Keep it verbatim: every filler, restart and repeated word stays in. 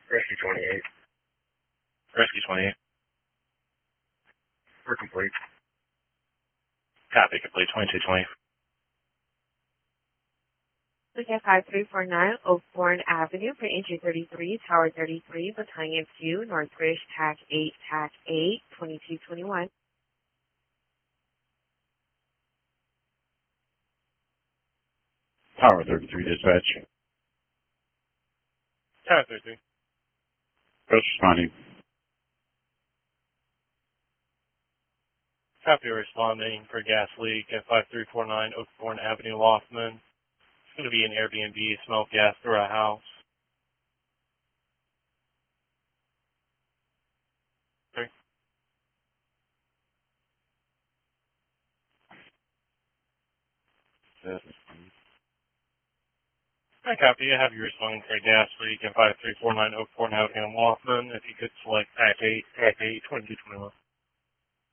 Rescue twenty-eight. Rescue twenty-eight. We're complete. Copy, complete. twenty-two twenty. Look at five three four nine Oakbourne Avenue for entry thirty-three, Tower thirty-three, Battalion two, North British, T A C eight, T A C eight, twenty-two twenty-one. Tower thirty-three, dispatch. Tower thirty-three. First responding. Copy, responding for gas leak at five three four nine Oakbourne Avenue, Lothman. It's going to be an Airbnb, smell of gas through a house. Okay. I copy. I have you responding for a gas leak at five three four nine Oakbourne Avenue, Lothman. If you could select T A C eight, T A C eight, twenty-two twenty-one.